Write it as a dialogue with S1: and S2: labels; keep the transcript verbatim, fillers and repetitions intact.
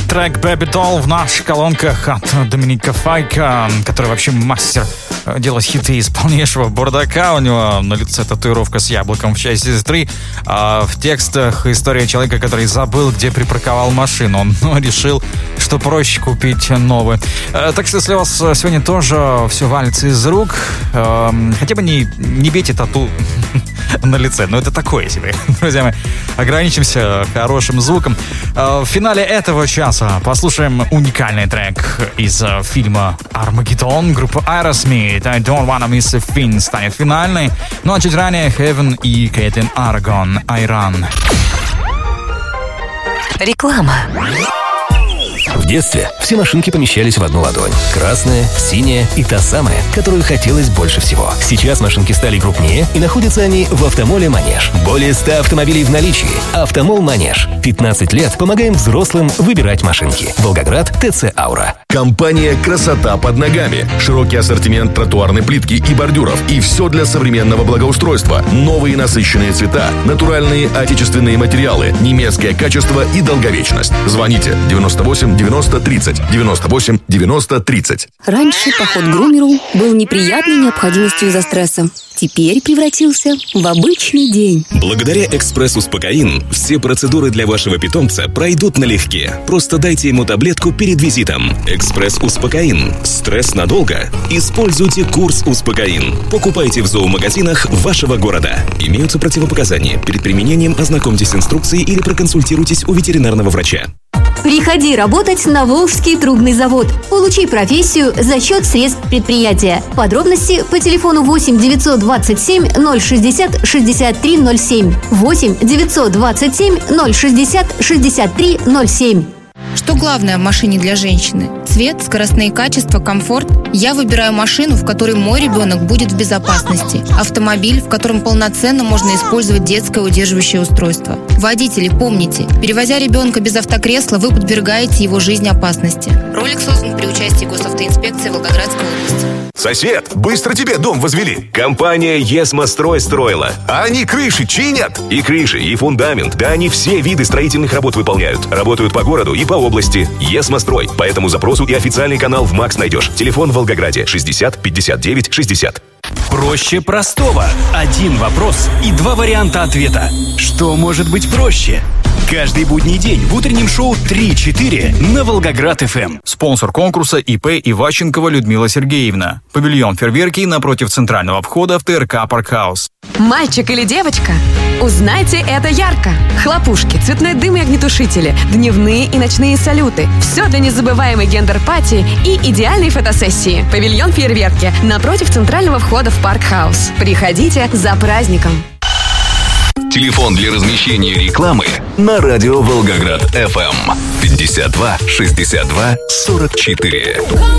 S1: Трек Baby Doll в наших колонках от Доминика Файка, который вообще мастер делать хиты из полнейшего бардака. У него на лице татуировка с яблоком в части три. А в текстах история человека, который забыл, где припарковал машину. Он ну, решил, что проще купить новую. Так что если у вас сегодня тоже все валится из рук, хотя бы не, не бейте тату на лице. Но это такое себе. Друзья мои, ограничимся хорошим звуком. В финале этого часа послушаем уникальный трек из фильма «Армагеддон» группы Aerosmith. I Don't Wanna Miss a Thing станет финальной. Ну а чуть ранее Heaven и Кейтлин Арагон I Run.
S2: Реклама.
S3: В детстве все машинки помещались в одну ладонь. Красная, синяя и та самая, которую хотелось больше всего. Сейчас машинки стали крупнее, и находятся они в «Автомоле Манеж». Более ста автомобилей в наличии. «Автомол Манеж». пятнадцать лет помогаем взрослым выбирать машинки. Волгоград, ТЦ «Аура».
S4: Компания «Красота под ногами». Широкий ассортимент тротуарной плитки и бордюров. И все для современного благоустройства. Новые насыщенные цвета, натуральные отечественные материалы, немецкое качество и долговечность. Звоните девяносто восемь девяносто тридцать, девяносто восемь девяносто тридцать.
S5: Раньше поход к грумеру был неприятной необходимостью из-за стресса. Теперь превратился в обычный день.
S6: Благодаря «Экспресс-Успокоин» все процедуры для вашего питомца пройдут налегке. Просто дайте ему таблетку перед визитом. «Экспресс-Успокоин». Стресс надолго? Используйте курс «Успокоин». Покупайте в зоомагазинах вашего города. Имеются противопоказания. Перед применением ознакомьтесь с инструкцией или проконсультируйтесь у ветеринарного врача.
S7: Приходи работать на Волжский трубный завод. Получи профессию за счет средств предприятия. Подробности по телефону восемь девятьсот двадцать семь ноль шестьдесят шестьдесят три ноль семь. восемь девятьсот двадцать семь ноль шестьдесят шестьдесят три ноль семь.
S8: Что главное в машине для женщины? Цвет, скоростные качества, комфорт? Я выбираю машину, в которой мой ребенок будет в безопасности. Автомобиль, в котором полноценно можно использовать детское удерживающее устройство. Водители, помните, перевозя ребенка без автокресла, вы подвергаете его жизни опасности. Ролик создан при участии госавтоинспекции Волгоградской области.
S9: Сосед, быстро тебе дом возвели. Компания «Есмострой» строила. А они крыши чинят? И крыши, и фундамент. Да они все виды строительных работ выполняют. Работают по городу и по области. «Есмострой». По этому запросу и официальный канал в МАКС найдешь. Телефон в Волгограде шестьдесят пятьдесят девять шестьдесят.
S10: Проще простого. Один вопрос и два варианта ответа. Что может быть проще? Каждый будний день в утреннем шоу три-четыре на Волгоград-ФМ.
S1: Спонсор конкурса ИП Иващенкова Людмила Сергеевна. Павильон фейерверки напротив центрального входа в ТРК «Паркхаус».
S2: Мальчик или девочка? Узнайте это ярко. Хлопушки, цветной дым и огнетушители, дневные и ночные салюты. Все для незабываемой гендер-пати и идеальной фотосессии. Павильон фейерверки напротив центрального входа в Паркхаус. Приходите за праздником.
S6: Телефон для размещения рекламы на радио Волгоград ФМ пятьдесят два шестьдесят два сорок четыре.